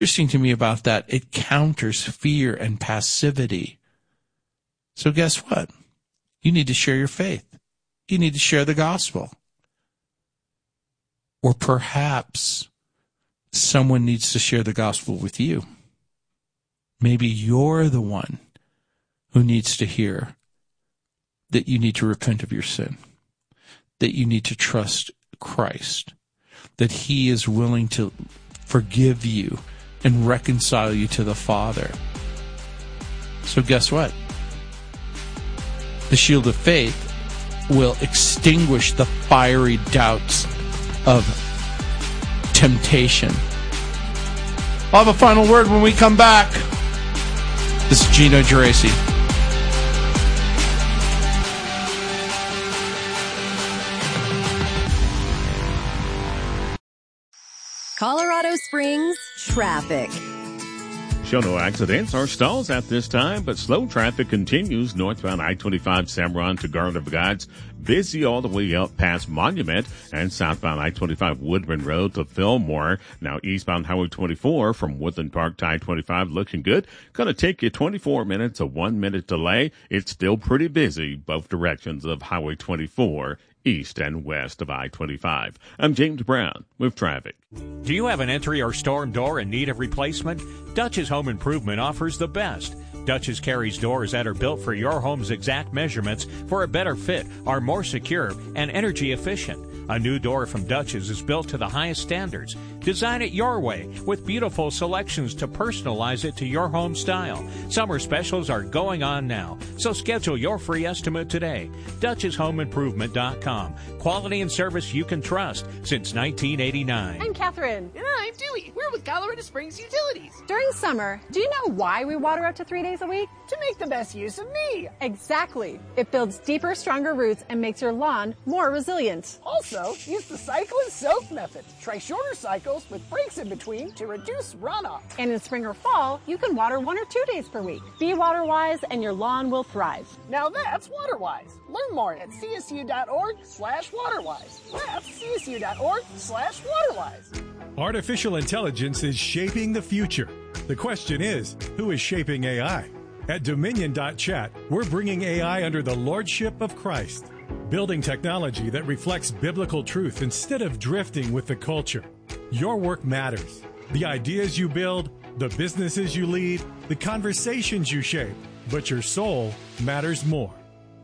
interesting to me about that, it counters fear and passivity. So guess what? You need to share your faith. You need to share the gospel. Or perhaps someone needs to share the gospel with you. Maybe you're the one who needs to hear that you need to repent of your sin, that you need to trust Christ, that he is willing to forgive you and reconcile you to the Father. So guess what? The shield of faith will extinguish the fiery doubts of temptation. I'll have a final word when we come back. This is Gino Geraci. Colorado Springs traffic. Show no accidents or stalls at this time, but slow traffic continues northbound I-25 Cimarron to Garland of Gods. Busy all the way up past Monument, and southbound I-25 Woodman Road to Fillmore. Now eastbound Highway 24 from Woodland Park to I-25 looking good. Gonna take you 24 minutes, a 1 minute delay. It's still pretty busy both directions of Highway 24. East and west of I-25. I'm James Brown with traffic. Do you have an entry or storm door in need of replacement? Dutch's Home Improvement offers the best. Dutch's carries doors that are built for your home's exact measurements for a better fit, are more secure, and energy efficient. A new door from Dutch's is built to the highest standards. Design it your way with beautiful selections to personalize it to your home style. Summer specials are going on now, so schedule your free estimate today. Dutch'sHomeImprovement.com. Quality and service you can trust since 1989. I'm Catherine. And I'm Dewey. We're with Colorado Springs Utilities. During summer, do you know why we water up to 3 days a week? To make the best use of me. Exactly. It builds deeper, stronger roots and makes your lawn more resilient. Also, use the cycle and soak method. Try shorter cycles with breaks in between to reduce runoff. And in spring or fall, you can water 1 or 2 days per week. Be water-wise and your lawn will thrive. Now that's WaterWise. Learn more at csu.org/waterwise. That's csu.org/waterwise. Artificial intelligence is shaping the future. The question is, who is shaping AI? At Dominion.chat, we're bringing AI under the lordship of Christ, building technology that reflects biblical truth instead of drifting with the culture. Your work matters. The ideas you build, the businesses you lead, the conversations you shape, but your soul matters more.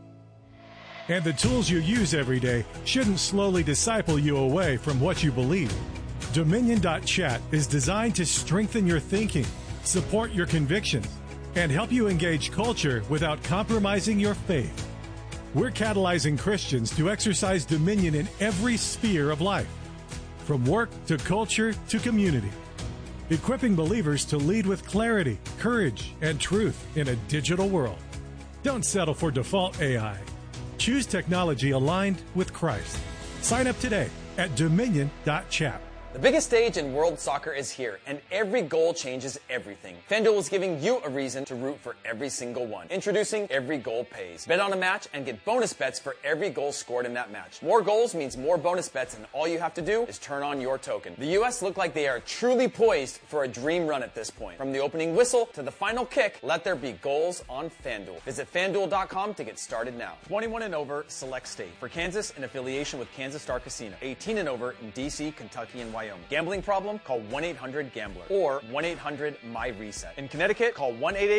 And the tools you use every day shouldn't slowly disciple you away from what you believe. Dominion.chat is designed to strengthen your thinking, support your convictions, and help you engage culture without compromising your faith. We're catalyzing Christians to exercise dominion in every sphere of life, from work to culture to community, equipping believers to lead with clarity, courage, and truth in a digital world. Don't settle for default AI. Choose technology aligned with Christ. Sign up today at Dominion.chat. The biggest stage in world soccer is here, and every goal changes everything. FanDuel is giving you a reason to root for every single one. Introducing Every Goal Pays. Bet on a match and get bonus bets for every goal scored in that match. More goals means more bonus bets, and all you have to do is turn on your token. The U.S. look like they are truly poised for a dream run at this point. From the opening whistle to the final kick, let there be goals on FanDuel. Visit FanDuel.com to get started now. 21 and over, select state. For Kansas, in affiliation with Kansas Star Casino. 18 and over in D.C., Kentucky, and Wyoming. Gambling problem? Call 1-800-GAMBLER or 1-800-MY-RESET. In Connecticut, call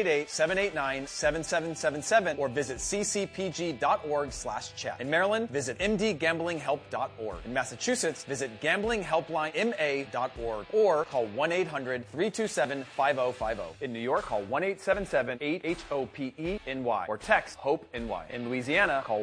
1-888-789-7777 or visit ccpg.org/chat. In Maryland, visit mdgamblinghelp.org. In Massachusetts, visit gamblinghelplinema.org or call 1-800-327-5050. In New York, call 1-877-8-HOPE-NY or text HOPE-NY. In Louisiana, call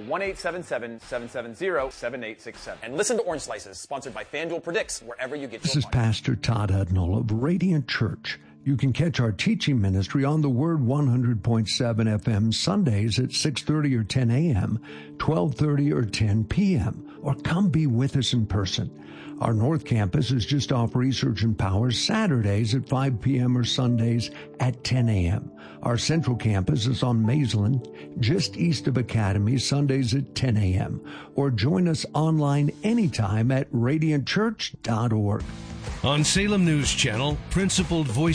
1-877-770-7867. And listen to Orange Slices, sponsored by FanDuel Predicts, wherever you get This is Pastor Todd Hudnall of Radiant Church. You can catch our teaching ministry on the Word 100.7 FM Sundays at 6:30 or 10 a.m., 12:30 or 10 p.m., or come be with us in person. Our North Campus is just off Research and Power Saturdays at 5 p.m. or Sundays at 10 a.m. Our Central Campus is on Maisland, just east of Academy, Sundays at 10 a.m. Or join us online anytime at radiantchurch.org. On Salem News Channel, Principled Voice